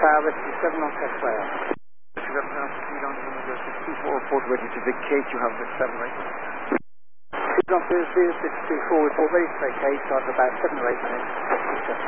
Tower, Whiskey 7 on test layer. Whiskey 7 on 624, report ready to vacate. You have the 7 right. On Thursday, 624, report ready to vacate. I have about 7 or 8 minutes.